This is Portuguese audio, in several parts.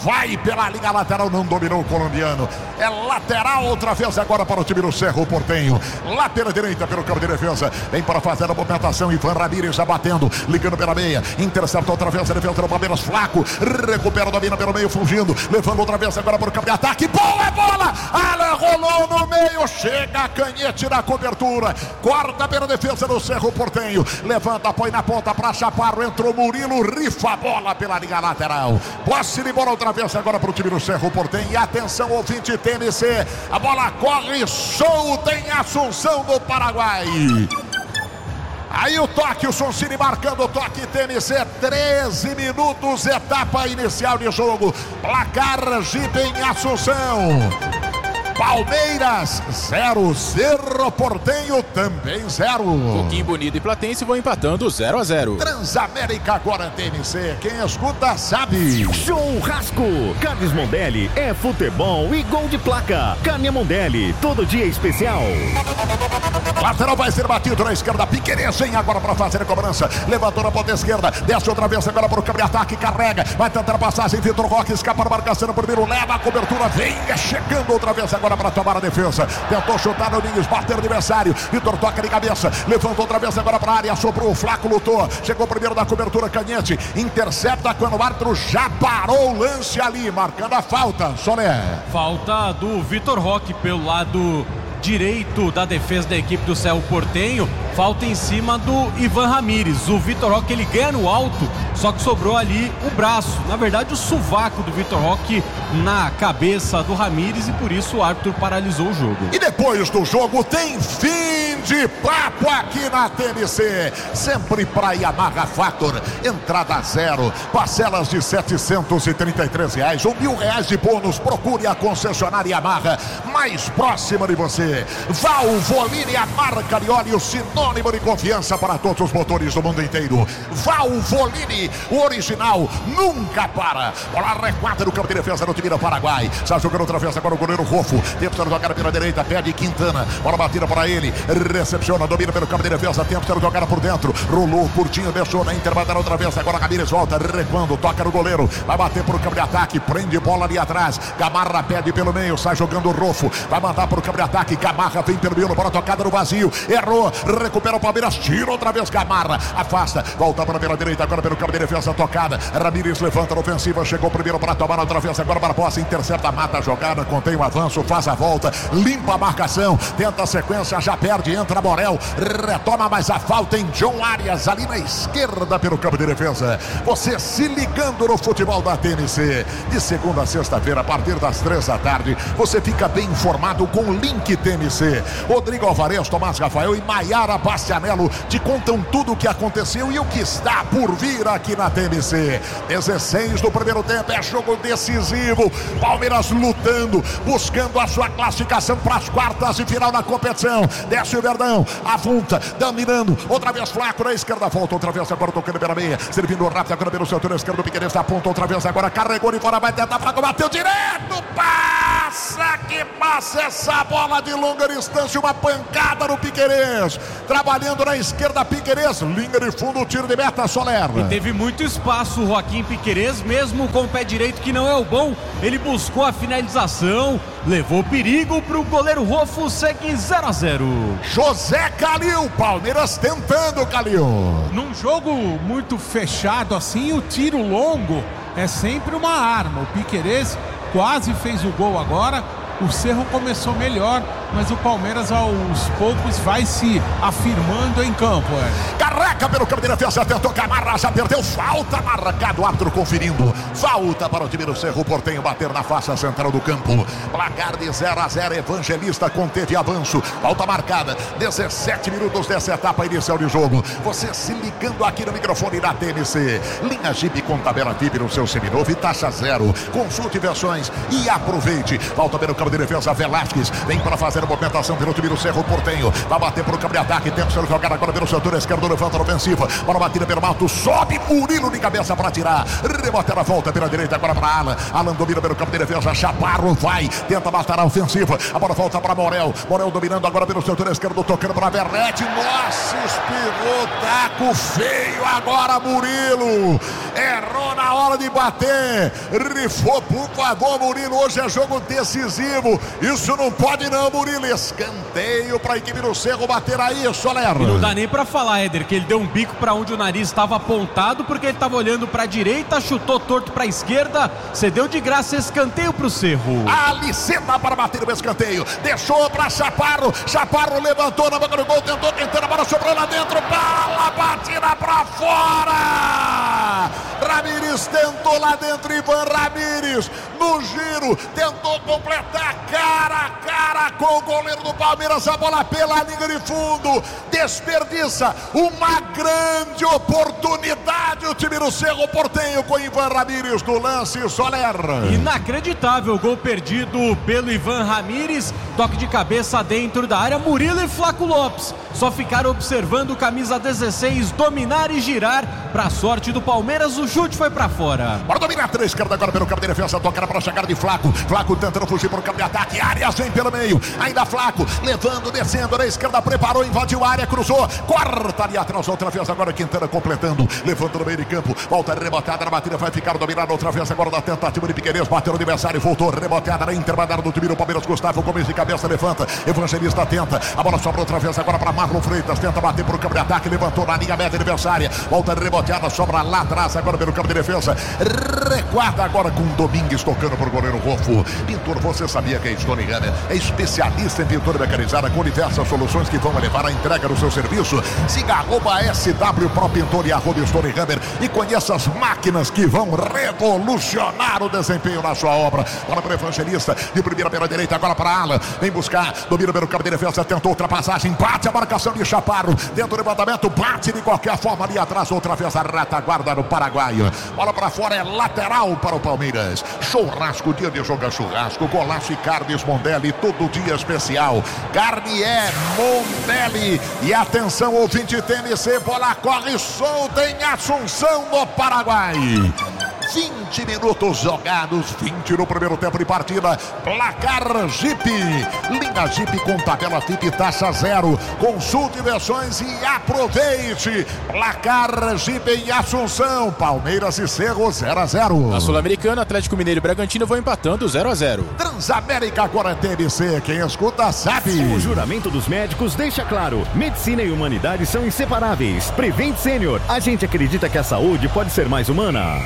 vai pela linha lateral, não dominou o colombiano. É lateral outra vez agora para o time do Cerro Porteño. Lá pela direita, pelo campo de defesa. Vem para fazer a movimentação. Ivan Ramírez já batendo, ligando pela meia. Intercepta outra vez a defesa do Palmeiras. Flaco recupera, domina pelo meio, fugindo. Levando outra vez agora para o campo de ataque. Boa bola! Rolou no meio. Chega a Canhete na cobertura. Corta pela defesa do Cerro Porteño. Levanta, põe na ponta para Chaparro. Entrou Murilo, rifa a bola pela linha lateral. Posse de bola outra vez agora para o time do Cerro Porteño. E atenção, ouvinte TMC. A bola corre solta em Assunção do Paraguai. Aí o toque, o Soncini marcando o toque TMC, 13 minutos, etapa inicial de jogo. Placar Jeep em Assunção. Palmeiras 0, Cerro Porteño também 0. Pouquinho Bonito e Platense vão empatando 0-0. Transamérica agora TMC, quem escuta sabe. Churrasco, Carnes Mondelli é futebol e gol de placa. Carne Mondelli, todo dia especial. Lateral vai ser batido na esquerda, Piquerez vem agora para fazer a cobrança. Levantou na ponta esquerda, desce outra vez agora para o campo de ataque, carrega, vai tentar a passagem, Vitor Roque escapa na marcação, primeiro leva a cobertura, vem chegando outra vez agora para tomar a defesa. Tentou chutar no Ninhos, bater o adversário. Vitor toca de cabeça, levantou outra vez agora para a área, sobrou, o Flaco lutou, chegou primeiro da cobertura, Canhete, intercepta quando o árbitro já parou o lance ali, marcando a falta. Soler. Falta do Vitor Roque pelo lado direito da defesa da equipe do Cerro Porteño, falta em cima do Ivan Ramírez. O Vitor Roque, ele ganha no alto, só que sobrou ali o braço, na verdade o sovaco do Vitor Roque na cabeça do Ramírez, e por isso o árbitro paralisou o jogo. E depois do jogo tem fim de papo aqui na TMC, sempre para Yamaha Factor, entrada 0, parcelas de R$733 ou R$1.000 de bônus. Procure a concessionária Yamaha mais próxima de você. Valvoline, a marca de óleo sinônimo de confiança para todos os motores do mundo inteiro. Valvoline, o original nunca para. Bola recuada no campo de defesa do time do Paraguai. Está jogando outra vez agora o goleiro Rofo. Tenta jogar pela direita, pede Quintana. Bola batida para ele. Recepciona, domina pelo campo de defesa. Tenta jogar por dentro. Rolou, curtinho, deixou na intervada outra vez. Agora Ramírez volta, recuando, toca no goleiro. Vai bater para o campo de ataque. Prende bola ali atrás. Gamarra pede pelo meio. Sai jogando o Rofo. Vai mandar para o campo de ataque. Gamarra vem pelo meio. Bola tocada no vazio. Errou. Recupera o Palmeiras. Tira outra vez Gamarra. Afasta. Volta para pela direita. Agora pelo campo de defesa tocada. Ramírez levanta na ofensiva. Chegou primeiro para tomar outra vez. Agora Barbosa intercepta, mata a jogada. Contém o avanço. Faz a volta. Limpa a marcação. Tenta a sequência. Já perde. Entra Morel. Retoma mais a falta em John Arias. Ali na esquerda pelo campo de defesa. Você se ligando no futebol da TMC. De segunda a sexta-feira, a partir das 3 da tarde. Você fica bem informado com o Link TMC. Rodrigo Alvarez, Tomás Rafael e Maiara Bastianello te contam tudo o que aconteceu e o que está por vir aqui na TMC. 16 do primeiro tempo, é jogo decisivo. Palmeiras lutando, buscando a sua classificação para as quartas de final da competição. Desce o Verdão, avulta, dominando, outra vez Flaco na esquerda, volta outra vez agora tocando pela meia, servindo rápido agora pelo setor esquerdo, Piquerez da ponta outra vez agora, carregou de fora, vai tentar, Flaco bateu direto, passa que passa essa bola de longa distância, uma pancada no Piquerez, trabalhando na esquerda Piquerez, linha de fundo, tiro de meta, Soler. E teve muito espaço o Joaquim Piquerez, mesmo com o pé direito que não é o bom, ele buscou a finalização, levou perigo para o goleiro Rofo, segue 0-0. José Calil, Palmeiras tentando, Calil. Num jogo muito fechado assim, o tiro longo é sempre uma arma. O Piquerez quase fez o gol agora. O Cerro começou melhor, mas o Palmeiras aos poucos vai se afirmando em campo. Carrega pelo campo de defesa, tentou Gamarra, já perdeu, falta marcado, árbitro conferindo, falta para o time do Cerro Porteño bater na faixa central do campo. Placar de 0-0, Evangelista conteve avanço, falta marcada, 17 minutos dessa etapa inicial de jogo. Você se ligando aqui no microfone da TMC, linha Jeep com tabela VIP no seu seminovo e taxa 0. Consulte versões e aproveite. Falta pelo campo campo de defesa, Velasquez vem para fazer a movimentação pelo time do Cerro Porteño, vai bater para o campo de ataque, tenta ser jogado agora pelo setor esquerdo, levanta a ofensiva, bola batida pelo alto, sobe Murilo de cabeça para tirar, rebote na volta pela direita agora para Alan domina pelo campo de defesa, Chaparro vai, tenta matar a ofensiva, a bola volta para Morel dominando agora pelo setor esquerdo, tocando para Verrete, nossa, espirrou, taco feio agora Murilo, errou na hora de bater, rifou, por favor Murilo, hoje é jogo decisivo, isso não pode não Murilo, escanteio para a equipe do Cerro bater aí, Soler. E não dá nem para falar, Éder, que ele deu um bico para onde o nariz estava apontado, porque ele estava olhando para a direita, chutou torto para a esquerda, cedeu de graça escanteio para o Cerro. Aliceta para bater o escanteio, deixou para Chaparro levantou na boca do gol, tentou, a bola sobrou lá dentro, bala batida para fora, Ramírez tentou lá dentro, Ivan Ramírez no giro, tentou completar cara a cara com o goleiro do Palmeiras, a bola pela linha de fundo, desperdiça uma grande oportunidade o time do Cerro Porteño com Ivan Ramírez no lance, Soler. Inacreditável, gol perdido pelo Ivan Ramírez, toque de cabeça dentro da área, Murilo e Flaco Lopes só ficaram observando o camisa 16 dominar e girar, pra sorte do Palmeiras o chute foi pra fora. Bora dominar a esquerda agora pelo campo de defesa, toca para chegar de Flaco tentando fugir para o campo de ataque, Arias vem pelo meio, ainda Flaco, levando, descendo na esquerda, preparou, invadiu a área, cruzou, corta ali atrás outra vez, agora Quintana completando, levando no meio de campo, volta rebotada na batida, vai ficar dominado outra vez agora da tentativa de Piquerez, bateu no adversário, voltou, rebotada na intermediária do time do Palmeiras, Gustavo Gomes de cabeça, levanta, Evangelista tenta, a bola sobra outra vez agora para Marlon Freitas, tenta bater para o campo de ataque, levantou na linha média adversária, volta reboteada, sobra lá atrás agora pelo campo de defesa, recuada agora com Domingues tocando para o goleiro Rofo. Pintor, você sabia que a Stone Hammer é especialista em pintura mecanizada com diversas soluções que vão levar a entrega do seu serviço? Siga @SW Pro Pintor e @Stone Hammer e conheça as máquinas que vão revolucionar o desempenho na sua obra. Bola para o Evangelista, de primeira pela direita, agora para Alan, vem buscar, domina pelo campo de defesa, tentou ultrapassagem, bate a marcação de Chaparro, dentro do levantamento, bate de qualquer forma ali atrás, outra vez a retaguarda no Paraguaio. Bola para fora, é lateral para o Palmeiras. Churrasco, dia de jogar churrasco, golaço e carnes Mondelli, todo dia especial. Carne é Mondelli. E atenção, ouvinte TMC, bola corre solta em Assunção, no Paraguai. 20 minutos jogados, 20 no primeiro tempo de partida. Placar Jeep. Linha Jeep com tabela FIP taxa zero. Consulte versões e aproveite. Placar Jeep em Assunção. Palmeiras e Cerro 0-0. Na Sul-Americana, Atlético Mineiro e Bragantino vão empatando 0-0. Transamérica agora é TMC. Quem escuta sabe. O juramento dos médicos deixa claro: medicina e humanidade são inseparáveis. Prevent Senior. A gente acredita que a saúde pode ser mais humana.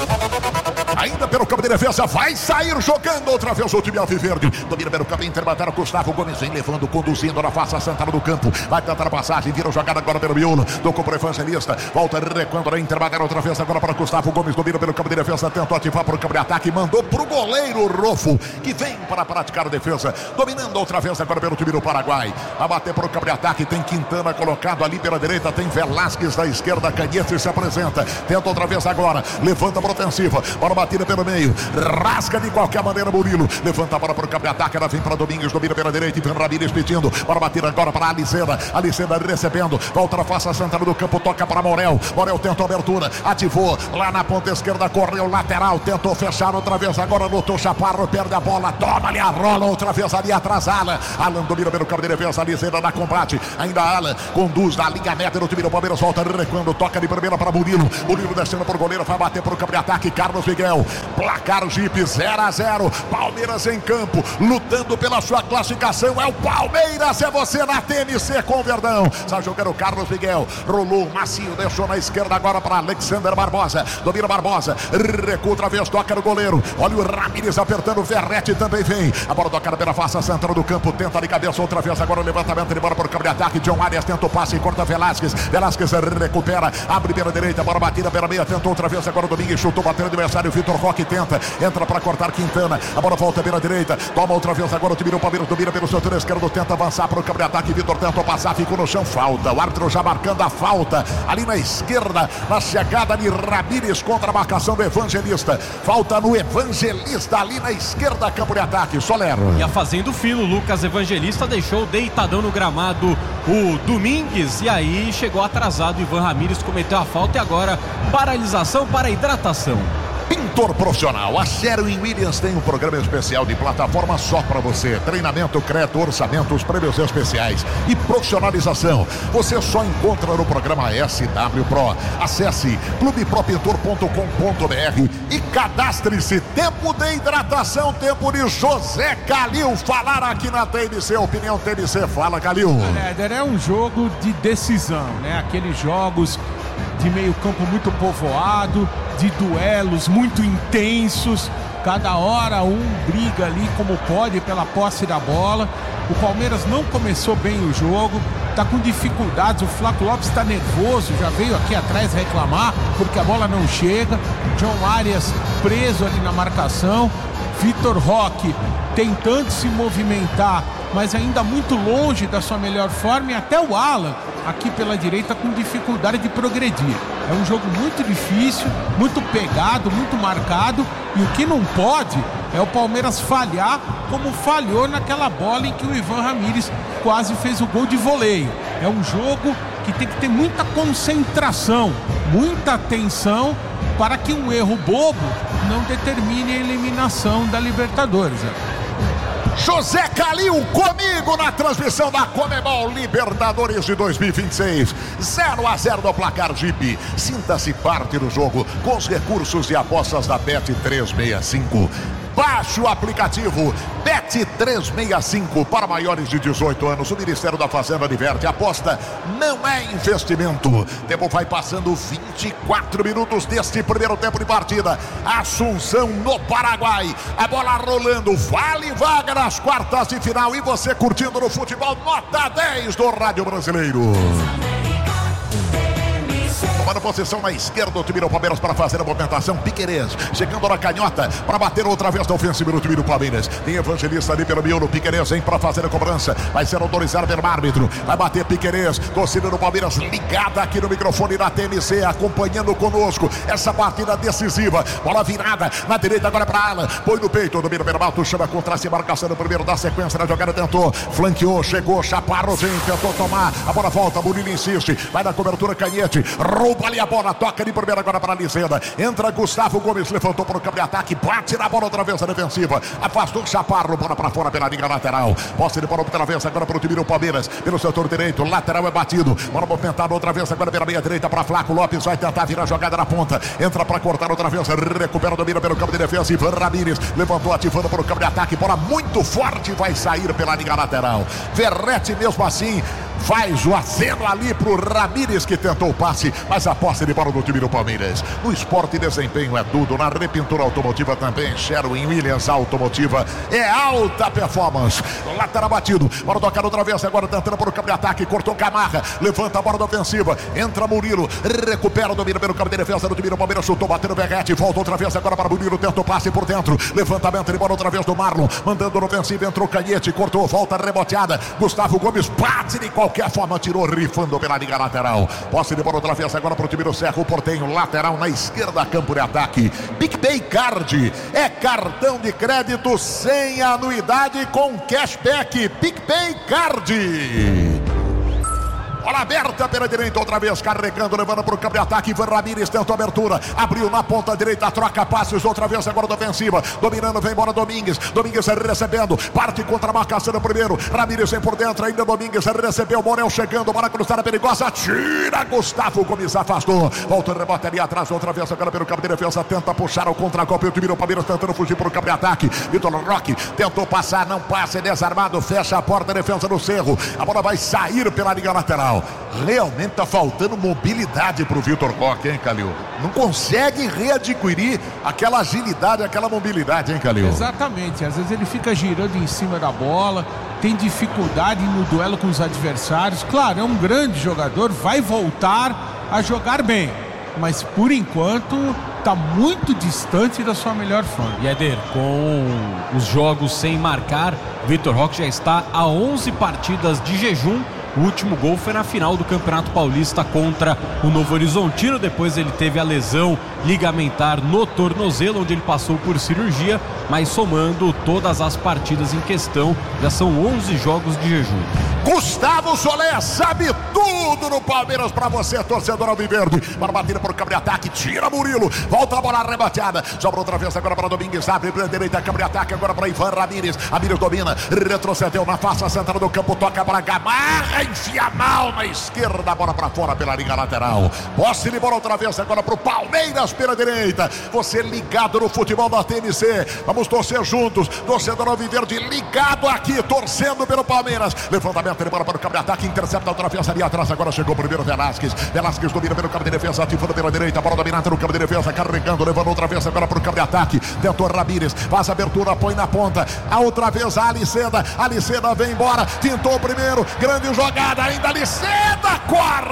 Ainda pelo campo de defesa, vai sair jogando outra vez o time alviverde. Domina pelo campo intermediário, Gustavo Gomes vem levando, conduzindo na face central do campo. Vai tentar a passagem, vira jogada agora pelo miolo. Tocou para o Evangelista, volta recuando na intermediária outra vez agora para Gustavo Gomes. Domina pelo campo de defesa, tentou ativar para o campo de ataque, mandou para o goleiro Rofo, que vem para praticar a defesa. Dominando outra vez agora pelo time do Paraguai. A bater para o campo de ataque, tem Quintana colocado ali pela direita, tem Velasquez da esquerda, Canhete se apresenta. Tenta outra vez agora, levanta para a ofensiva. Bola batida pelo meio, rasga de qualquer maneira Murilo, levanta a bola para o campo de ataque, ela vem para Domingues, domina pela direita, Ivan Ramírez pedindo, bola batida agora para Alicena recebendo, volta na face central do campo, toca para Morel tentou abertura, ativou, lá na ponta esquerda, correu lateral, tentou fechar outra vez, agora lutou Chaparro, perde a bola, toma ali a rola, outra vez ali atrás, Alan domina pelo campo de defesa, Alicena na combate, ainda Alan, conduz na linha média do time do Palmeiras, volta recuando, toca de primeira para Murilo descendo para o goleiro, vai bater para o campo de ataque, Carlos Miguel. Placar Jeep 0-0. Palmeiras em campo, lutando pela sua classificação. É o Palmeiras, é você na TMC com o Verdão. Está jogando o Carlos Miguel. Rolou macio, deixou na esquerda agora para Alexander Barbosa. Domina Barbosa, recua outra vez, toca no goleiro. Olha o Ramírez apertando, o Verrete também vem. A bola tocada pela face central do campo, tenta de cabeça outra vez. Agora o levantamento de bola para o campo de ataque. John Arias tenta o passe e corta Velasquez. Velasquez recupera, abre pela direita, bola batida pela meia, tentou outra vez. Agora o Domingues chutou, bateu o adversário. Vitor Roque tenta, entra para cortar Quintana, a bola volta pela direita, toma outra vez agora o time do Palmeiras, domina pelo setor esquerdo, tenta avançar para o campo de ataque, Vitor tentou passar, ficou no chão, falta, o árbitro já marcando a falta, ali na esquerda, na chegada de Ramírez contra a marcação do Evangelista, falta no Evangelista ali na esquerda, campo de ataque, Soler. Ia fazendo filo, Lucas Evangelista deixou deitadão no gramado o Domingues e aí chegou atrasado, Ivan Ramírez cometeu a falta e agora paralisação para hidratação. Pintor profissional, a Sherwin-Williams tem um programa especial de plataforma só para você. Treinamento, crédito, orçamentos, prêmios especiais e profissionalização. Você só encontra no programa SW Pro. Acesse clubepropintor.com.br e cadastre-se. Tempo de hidratação, tempo de José Calil falar aqui na TMC. Opinião TMC, fala Calil. Éder, é um jogo de decisão, né? Aqueles jogos de meio campo muito povoado, de duelos muito intensos, cada hora um briga ali como pode pela posse da bola. O Palmeiras não começou bem o jogo, está com dificuldades, o Flávio Lopes está nervoso, já veio aqui atrás reclamar porque a bola não chega, John Arias preso ali na marcação, Vitor Roque tentando se movimentar, mas ainda muito longe da sua melhor forma, e até o Alan aqui pela direita com dificuldade de progredir. É um jogo muito difícil, muito pegado, muito marcado, e o que não pode é o Palmeiras falhar como falhou naquela bola em que o Ivan Ramírez quase fez o gol de voleio. É um jogo que tem que ter muita concentração, muita atenção para que um erro bobo não determine a eliminação da Libertadores. José Calil comigo na transmissão da Conmebol Libertadores de 2026. 0-0 no placar Jeep. Sinta-se parte do jogo com os recursos e apostas da Bet365. Baixe o aplicativo Bet365 para maiores de 18 anos. O Ministério da Fazenda adverte: aposta não é investimento. O tempo vai passando, 24 minutos deste primeiro tempo de partida. Assunção no Paraguai. A bola rolando, vale vaga nas quartas de final. E você curtindo no futebol, nota 10 do Rádio Brasileiro. Tomando posição na esquerda, o time do Palmeiras para fazer a movimentação. Piquerez chegando na canhota para bater outra vez na ofensiva do time do Palmeiras. Tem Evangelista ali pelo miolo. Piquerez vem para fazer a cobrança. Vai ser autorizado pelo árbitro. Vai bater Piquerez. Torcida do Palmeiras ligada aqui no microfone da TMC, acompanhando conosco essa partida decisiva. Bola virada na direita agora para Alan. Põe no peito, domina pelo alto, chama contra a marcação no primeiro da sequência na jogada. Tentou, flanqueou, chegou, Chaparro tentou tomar. A bola volta, Murilo insiste. Vai na cobertura, Canhete. Rouba ali a bola, toca de primeira agora para a Lisenda. Entra Gustavo Gomes, levantou para o campo de ataque, bate na bola outra vez a defensiva. Afastou Chaparro, bola para fora pela linha lateral. Posse de bola outra vez agora para o time do Palmeiras. Pelo setor direito, lateral é batido. Bola movimentada outra vez agora pela meia direita para Flaco Lopes. Vai tentar virar a jogada na ponta. Entra para cortar outra vez. Recupera, domina pelo campo de defesa. Ivan Ramírez levantou, ativando para o campo de ataque. Bola muito forte, vai sair pela linha lateral. Verrete mesmo assim faz o aceno ali pro Ramírez, que tentou o passe, mas a posse de bola do time do Palmeiras. No esporte e desempenho é tudo, na repintura automotiva também. Sherwin-Williams Automotiva é alta performance. Lateral batido, bola tocada outra vez agora, tentando por campo de ataque, cortou Camarra, levanta a bola da ofensiva, entra Murilo, recupera, domina pelo campo de defesa do time do Palmeiras, chutou, batendo o Verrete, volta outra vez agora para Murilo, tenta o passe por dentro, levantamento de bola outra vez do Marlon, mandando no ofensiva, entrou Canhete, cortou, volta reboteada, Gustavo Gomes bate de qualquer forma, tirou, rifando pela linha lateral. Posse de bola outra vez agora para o time do Cerro Porteño, lateral na esquerda, campo de ataque. PicPay Card é cartão de crédito sem anuidade com cashback. PicPay Card. Bola aberta pela direita, outra vez carregando, levando para o campo de ataque. Ivan Ramírez tentou abertura, abriu na ponta direita, troca passes outra vez agora da ofensiva, dominando, vem embora Domingues recebendo, parte contra a marcação do primeiro, Ramírez vem por dentro, ainda Domingues recebeu, Morel chegando, bola cruzada perigosa, tira, Gustavo Gomes afastou, volta o rebote ali atrás, outra vez agora pelo campo de defesa, tenta puxar o contra-golpe, o time do Palmeiras tentando fugir para o campo de ataque. Vitor Roque tentou passar, não passa, é desarmado, fecha a porta, defesa do Cerro, a bola vai sair pela linha lateral. Realmente tá faltando mobilidade pro Vitor Roque, hein, Calil? Não consegue readquirir aquela agilidade, aquela mobilidade, hein, Calil? Exatamente, às vezes ele fica girando em cima da bola, tem dificuldade no duelo com os adversários. Claro, é um grande jogador, vai voltar a jogar bem, mas por enquanto está muito distante da sua melhor forma. E Éder, com os jogos sem marcar, Vitor Roque já está a 11 partidas de jejum. O último gol foi na final do Campeonato Paulista contra o Novo Horizontino. Depois ele teve a lesão ligamentar no tornozelo, onde ele passou por cirurgia, mas somando todas as partidas em questão, já são 11 jogos de jejum. Gustavo Solé sabe tudo no Palmeiras pra você, torcedor alviverde. Para bater por câmbio de ataque, tira Murilo, volta a bola arrebateada, sobra outra vez agora para Domingues, abre pra direita, câmbio de ataque agora para Ivan Ramírez. Ramírez domina, retrocedeu na face central do campo, toca para Gamarra, enfia mal na esquerda, a bola para fora pela linha lateral. Posse de bola outra vez agora pro Palmeiras pela direita. Você ligado no futebol da TNC, vamos torcer juntos, torcedor alviverde ligado aqui, torcendo pelo Palmeiras. Levantamento de bola para o campo de ataque, intercepta outra vez ali atrás, agora chegou o primeiro Velasquez domina pelo campo de defesa, ativando pela direita, bola dominada no campo de defesa, carregando, levando outra vez agora para o campo de ataque, tentou Ramírez, faz a abertura, põe na ponta, a outra vez a Aliceda vem embora, tentou o primeiro, grande jogada, ainda Aliceda,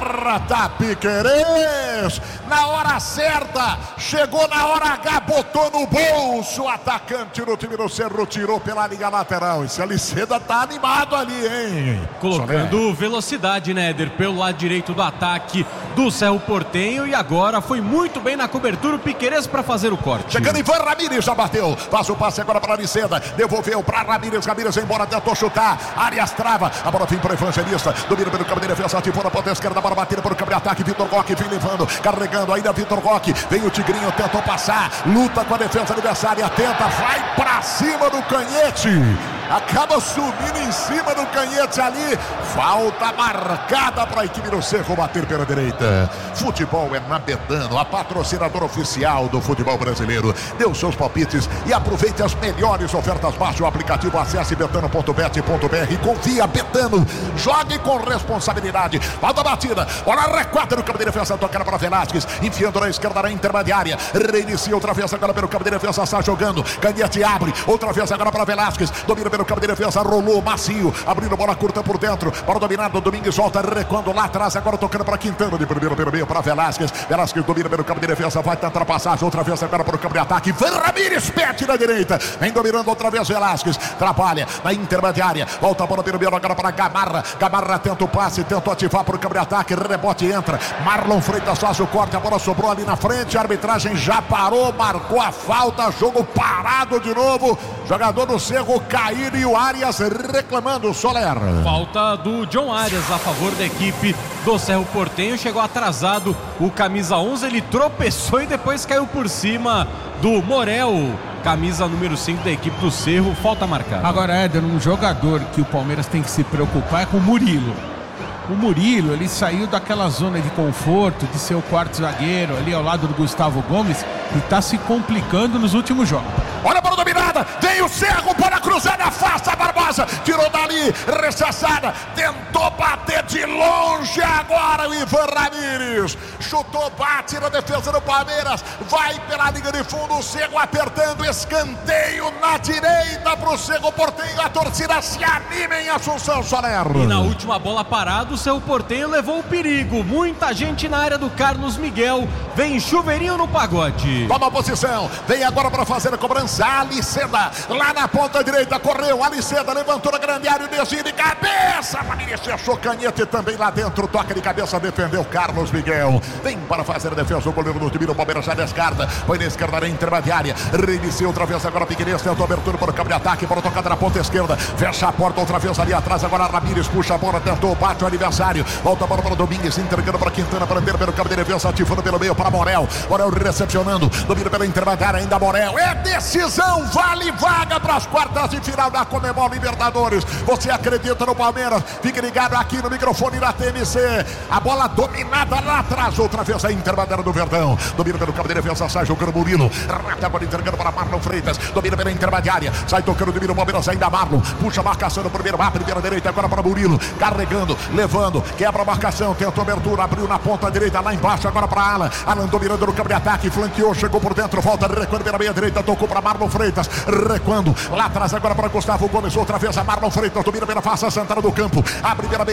corta Piquerez, na hora certa, chegou na hora H, botou no bolso, o atacante do time do Cerro tirou pela linha lateral. Esse Aliceda tá animado ali, hein? Colocando velocidade, né, Éder, pelo lado direito do ataque do Cerro Porteño, e agora foi muito bem na cobertura o Piquerez para fazer o corte. Chegando Ivan Ramírez, já bateu, faz o passe agora para Aliceda, devolveu para Ramírez embora, tentou chutar, Arias trava, a bola vem para o Evangelista, domina pelo campo de defesa, ativou na ponta esquerda, a bola batida por campo de ataque, Vitor Roque vem levando, carregando, ainda Vitor Roque, vem o Tigrinho, tentou passar, luta com a defesa adversária, tenta, vai para cima do canhete, acaba subindo em cima do canhete ali, falta marcada para a equipe do Cerro bater pela direita. Futebol é na Betano, a patrocinadora oficial do futebol brasileiro. Dê os seus palpites e aproveite as melhores ofertas. Baixe o aplicativo, acesse betano.bet.br e confia. Betano, jogue com responsabilidade. Falta a batida, bola recuada no campo de defesa, tocando para Velasquez, enfiando na esquerda na intermediária, reinicia outra vez agora pelo campo de defesa, está jogando, canhete abre, outra vez agora para Velasquez, domina pelo campo de defesa, rolou macio, abrindo bola curta por dentro, bola dominada, Domingues volta, recuando lá atrás, agora tocando para Quintana, de primeiro pelo meio para Velasquez domina pelo campo de defesa, vai tentar passagem, outra vez agora para o campo de ataque, Ramírez pede na direita, vem dominando outra vez Velasquez, trabalha na intermediária, volta a bola pelo meio agora para Gamarra tenta o passe, tentou ativar para o campo de ataque, rebote entra, Marlon Freitas faz o corte, a bola sobrou ali na frente, a arbitragem já parou, marcou a falta, jogo parado de novo, jogador do Cerro cair e o Arias reclamando, Soler. Falta do John Arias a favor da equipe do Cerro Porteño, chegou atrasado o camisa 11, ele tropeçou e depois caiu por cima do Morel, camisa número 5 da equipe do Cerro, falta marcada. Agora, Éder, um jogador que o Palmeiras tem que se preocupar é com o Murilo. O Murilo, ele saiu daquela zona de conforto de ser o quarto zagueiro ali ao lado do Gustavo Gomes e tá se complicando nos últimos jogos. Olha a bola dominada, vem o Cerro para cruzar na face, a Barbosa tirou dali, rechaçada, tentou bater de longe agora o Ivan Ramírez, chutou, bate na defesa do Palmeiras, vai pela linha de fundo, o Cerro apertando, escanteio na direita pro Cerro Porteño, a torcida se anima em Assunção, Soler. E na última bola parada, o Cerro Porteño levou o perigo, muita gente na área do Carlos Miguel, vem chuveirinho no pagode. Toma a posição, vem agora para fazer a cobrança, Aliceda, lá na ponta direita, correu, Aliceda levantou na grande área, desvio de cabeça, Ramírez fechou canhete também lá dentro, toca de cabeça, defendeu Carlos Miguel, vem para fazer a defesa, o goleiro do time do Palmeiras já descarta, foi na esquerda na intermediária, reiniciou outra vez agora Piquerez, tentou abertura para o campo de ataque, para tocada na ponta esquerda, fecha a porta outra vez ali atrás, agora Ramírez puxa a bola, tentou, bate o adversário, volta a bola para Domingues, entregando para Quintana, prendendo pelo campo de defesa, ativando pelo meio para Morel recepcionando, domina pela intermediária, ainda Morel, é decisão, vale vaga para as quartas de final da Conmebol Libertadores. Você acredita no Palmeiras? Fique ligado aqui no microfone da TNC. A bola dominada lá atrás, outra vez a intermediária do Verdão, domina pelo campo de defesa, sai jogando Murilo, rata agora entregando para Marlon Freitas, domina pela intermediária, sai tocando, domina o Palmeiras, ainda Marlon, puxa a marcação no primeiro, a primeira direita agora para Murilo, carregando, levando, quebra a marcação, tentou abertura, abriu na ponta direita, lá embaixo agora para Alan dominando no campo de ataque, flanqueou, chegou por dentro, volta, recuando pela meia direita, tocou para Marlon Freitas, recuando, lá atrás agora para Gustavo Gomes, outra vez a Marlon Freitas, domina pela face central do campo, abre pela meia direita,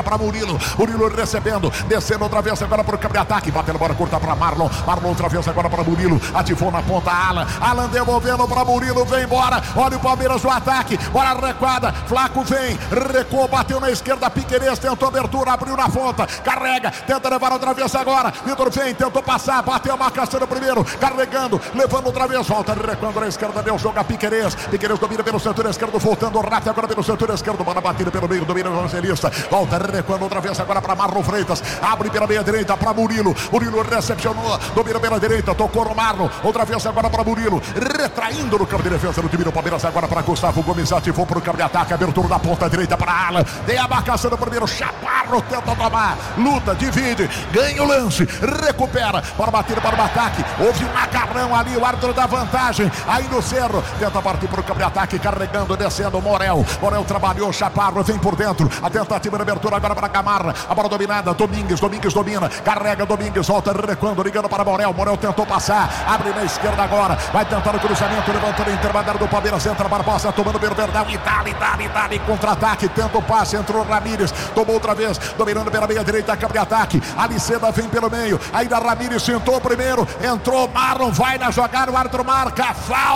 para Murilo. Murilo recebendo, descendo outra vez agora para o campo de ataque. Batendo bola curta para Marlon. Marlon outra vez agora para Murilo. Ativou na ponta Alan. Alan devolvendo para Murilo. Vem embora. Olha o Palmeiras no ataque. Bola recuada. Flaco vem. Recuou, bateu na esquerda. Piquerez tentou abertura, abriu na ponta. Carrega, tenta levar outra vez agora. Vitor vem, tentou passar. Bateu a marcação no primeiro. Carregando, levando outra vez. Volta recuando na esquerda. Deu jogo a Piquerez. Piquerez domina pelo setor esquerdo. Voltando rápido agora pelo setor esquerdo. Bola batida pelo meio. Domina o Evangelista. Volta recuando outra vez agora para Marlon Freitas. Abre pela meia direita para Murilo. Murilo recepcionou. Domina pela direita. Tocou no Marlon. Outra vez agora para Murilo. Retraindo no campo de defesa do time do Palmeiras. Agora para Gustavo Gomes. Ativou para o campo de ataque. Abertura da ponta direita para Alan. Tem a marcação do primeiro. Chaparro tenta tomar. Luta, divide. Ganha o lance. Recupera para bater para o ataque. Houve um agarrão ali. O árbitro dá vantagem. Aí no Cerro. Tenta partir para o campo de ataque. Carregando, descendo. Morel. Morel trabalhou. Chaparro vem por dentro. A tentativa de abertura agora para Gamarra. A bola dominada. Domingues domina. Carrega Domingues. Volta recuando. Ligando para Morel. Morel tentou passar. Abre na esquerda agora. Vai tentar o cruzamento. Levantando a intermediária do Palmeiras. Entra Barbosa. Tomando pelo Verdão. Itália. Contra-ataque. Tenta o passe. Entrou Ramírez. Tomou outra vez. Dominando pela meia direita. Campo de ataque. Aliceda vem pelo meio. Ainda Ramírez sentou primeiro. Entrou Marlon. Vai na jogada. O árbitro marca.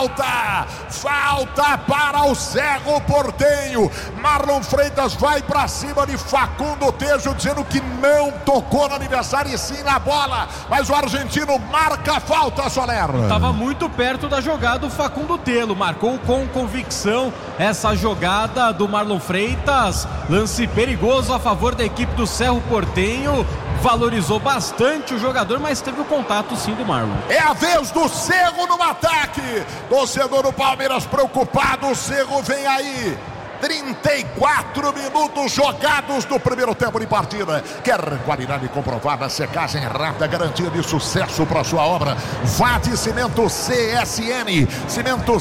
Falta para o Cerro Porteño. Marlon Freitas vai para cima de Facundo Tejo, dizendo que não tocou no aniversário e sim na bola. Mas o argentino marca a falta, Soler. Estava muito perto da jogada o Facundo Telo. Marcou com convicção essa jogada do Marlon Freitas. Lance perigoso a favor da equipe do Cerro Porteño. Valorizou bastante o jogador, mas teve o contato sim do Marlon. É a vez do Cerro no ataque. Torcedor do Palmeiras preocupado. O Cerro vem aí. 34 minutos jogados no primeiro tempo de partida. Quer qualidade comprovada, secagem rápida, garantia de sucesso para sua obra? Vá de Cimento CSN. Cimento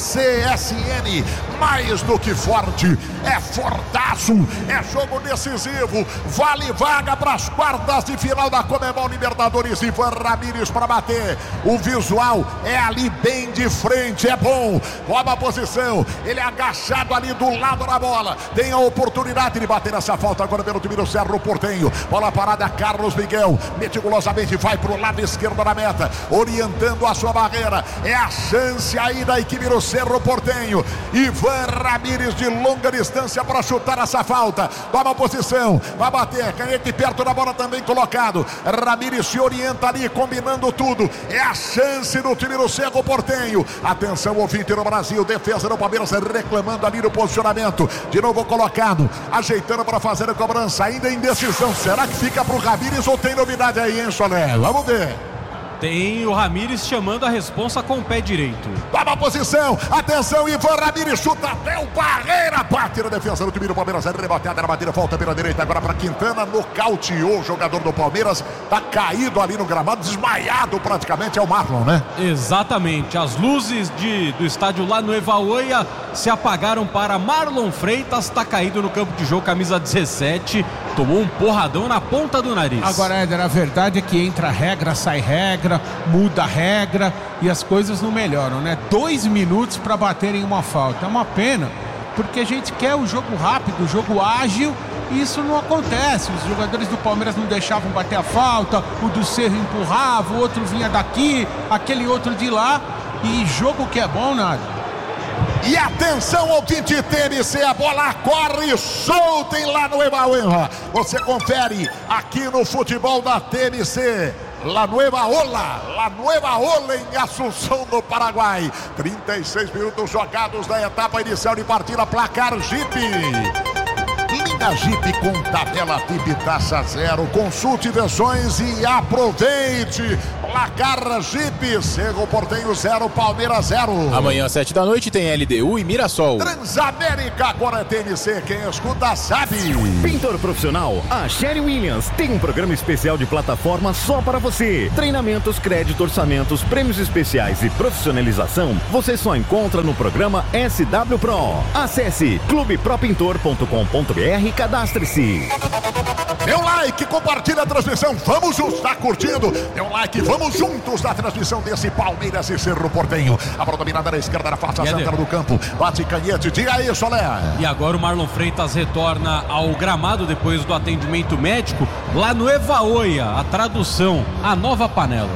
CSN, mais do que forte, é fortaço, é jogo decisivo. Vale vaga para as quartas de final da Conmebol Libertadores. Ivan Ramírez para bater. O visual é ali bem de frente, é bom. Toma a posição, ele é agachado ali do lado da bola. Tem a oportunidade de bater essa falta agora pelo time do Cerro Porteño. Bola parada, Carlos Miguel meticulosamente vai para o lado esquerdo da meta, orientando a sua barreira. É a chance aí da equipe do Cerro Porteño. Ivan Ramírez de longa distância para chutar essa falta. Toma a posição, vai bater, canhete perto da bola também colocado. Ramírez se orienta ali, combinando tudo. É a chance do time do Cerro Porteño. Atenção, ouvinte no Brasil, defesa do Palmeiras reclamando ali no posicionamento. De novo colocado, ajeitando para fazer a cobrança, ainda em decisão. Será que fica pro Ramírez ou tem novidade aí, hein, Soler? Vamos ver. Tem o Ramírez chamando a responsa com o pé direito. Toma a posição, atenção, Ivan Ramírez chuta até o barreira, bate na defesa do time do Palmeiras, rebateada na batida, volta pela direita agora para Quintana, nocauteou o jogador do Palmeiras, tá caído ali no gramado, desmaiado praticamente, é o Marlon, né? Exatamente, as luzes do estádio La Nueva Oia se apagaram para Marlon Freitas, tá caído no campo de jogo, camisa 17, tomou um porradão na ponta do nariz. Agora, Éder, a verdade é que entra regra, sai regra, muda a regra e as coisas não melhoram, né? 2 minutos para baterem uma falta. É uma pena, porque a gente quer o jogo rápido, o jogo ágil, e isso não acontece. Os jogadores do Palmeiras não deixavam bater a falta, o do Cerro empurrava, o outro vinha daqui, aquele outro de lá, e jogo que é bom, nada. E atenção ao TMC, a bola corre solta em La Nueva Ola. Você confere aqui no futebol da TMC. La Nueva Ola em Assunção, no Paraguai. 36 minutos jogados na etapa inicial de partida. Placar Jeep. Linha Jeep com tabela Jeep taxa zero. Consulte versões e aproveite. Placar Jeep, Cerro Porteño 0, Palmeiras 0. Amanhã às 7 da noite tem LDU e Mirassol. Transamérica, agora é TNC, quem escuta sabe. Pintor profissional, a Sherry Williams tem um programa especial de plataforma só para você. Treinamentos, crédito, orçamentos, prêmios especiais e profissionalização, você só encontra no programa SW Pro. Acesse clubepropintor.com.br e cadastre-se. Dê um like, compartilha a transmissão. Vamos juntos, está curtindo? Dê um like, vamos juntos na transmissão desse Palmeiras e Cerro Porteño. A bola dominada na esquerda, na face central do campo. Bate Canhete, diga aí, Solé. E agora o Marlon Freitas retorna ao gramado depois do atendimento médico lá no Evaoia. A tradução, a nova panela.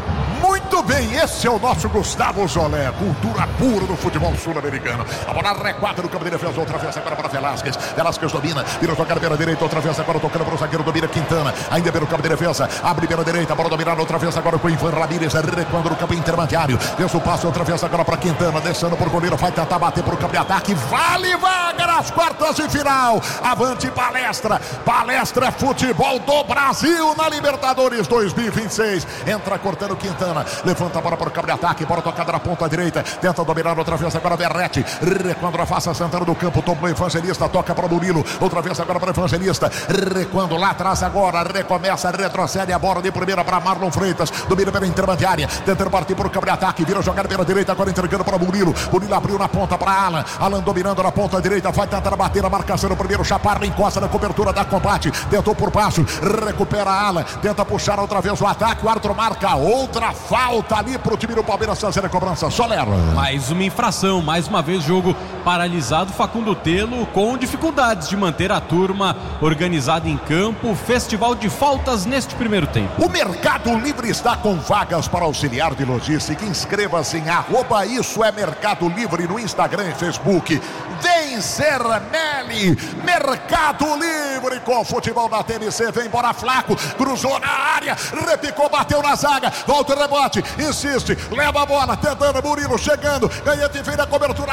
Muito bem, esse é o nosso Gustavo Solé, cultura pura do futebol sul-americano. A bola recuada no campo de defesa, outra vez agora para Velasquez. Velasquez domina, vira jogar pela direita, outra vez agora tocando para o zagueiro, domina Quintana, ainda pelo campo de defesa, abre pela direita, a bola dominada outra vez agora com o Ivan Ramírez, recuando no campo intermediário. Pensa o passe outra vez agora para Quintana, descendo por goleiro, vai tentar bater para o campo de ataque, vale vaga nas quartas de final. Avante Palestra, Palestra Futebol do Brasil na Libertadores 2026. Entra cortando Quintana. Levanta a bola para o campo de ataque, bola tocada na ponta direita, tenta dominar outra vez agora Verratti, recuando a face central do campo, tomou Evangelista, toca para o Murilo, outra vez agora para o Evangelista, recuando lá atrás agora, recomeça, retrocede a bola de primeira para Marlon Freitas, domina pela intermediária, tentando partir para o campo de ataque, vira jogar pela direita, agora entregando para o Murilo abriu na ponta para Alan dominando na ponta direita, vai tentar bater a marcação no primeiro, Chaparro encosta na cobertura da combate, tentou por baixo, recupera Alan, tenta puxar outra vez o ataque, o árbitro marca outra falta ali pro time do Palmeiras fazer a cobrança. Soler. Mais uma infração, mais uma vez jogo paralisado. Facundo Telo com dificuldades de manter a turma organizada em campo. Festival de faltas neste primeiro tempo. O Mercado Livre está com vagas para auxiliar de logística. Inscreva-se em @IsoEMercado Livre no Instagram e Facebook. Vem ser Meli, Mercado Livre com futebol da TNC. Vem embora Flaco, cruzou na área, repicou, bateu na zaga, volta o rebote, insiste, leva a bola, tentando Murilo, chegando, Canhete vem na cobertura,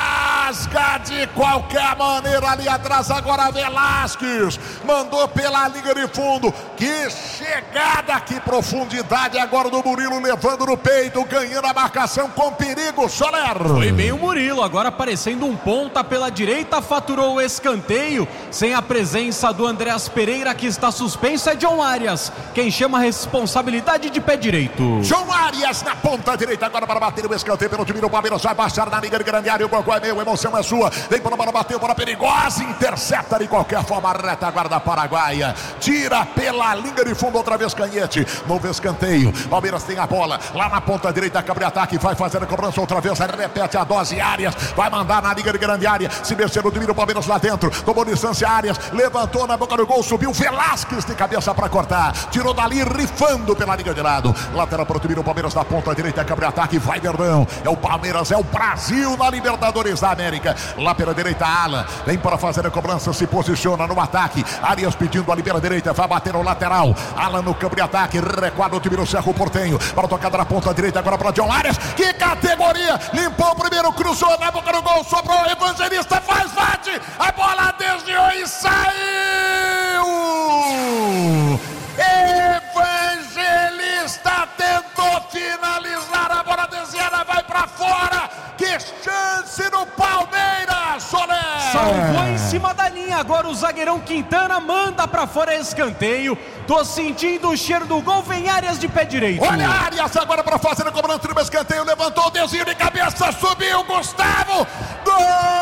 rasga de qualquer maneira ali atrás, agora Velasquez, mandou pela linha de fundo, que chegada, que profundidade agora do Murilo, levando no peito, ganhando a marcação com perigo, Soler. Foi bem o Murilo, agora aparecendo um ponta pela direita, faturou o escanteio, sem a presença do Andreas Pereira, que está suspenso, é John Arias, quem chama a responsabilidade de pé direito. João Arias na ponta direita agora para bater o escanteio pelo time do Palmeiras, vai baixar na liga de grande área, o gol é meu, a emoção é sua, vem para a bola, bateu, bola perigosa, intercepta de qualquer forma a retaguarda paraguaia, tira pela linha de fundo outra vez Canhete, novo escanteio, Palmeiras tem a bola, lá na ponta direita, cabe ataque, vai fazer a cobrança outra vez, repete a dose, Arias, vai mandar na liga de grande área, se mexer no time do Palmeiras lá dentro, tomou distância, Arias, levantou na boca do gol, subiu, Velasquez de cabeça para cortar, tirou dali, rifando pela linha de lado, lateral para o time do Palmeiras na ponta direita, cabe ataque, vai Verdão, é o Palmeiras, é o Brasil na Libertadores da América, lá pela direita Alan, vem para fazer a cobrança, se posiciona no ataque, Arias pedindo ali pela direita, vai bater no lateral, Alan no campo de ataque, recuada o time do Cerro Porteño, para tocada na ponta direita, agora para John Arias, que categoria, limpou o primeiro, cruzou na boca do gol, sobrou o Evangelista, faz, bate, a bola desviou e saiu! Evangelista tentou finalizar, a bola desviada, vai pra fora, que chance do Palmeiras, Soler! Salvou em cima da linha, agora o zagueirão Quintana manda pra fora escanteio, tô sentindo o cheiro do gol, vem Arias de pé direito. Olha Arias agora pra fazer a cobrança do escanteio, levantou o desvio de cabeça, subiu Gustavo, gol!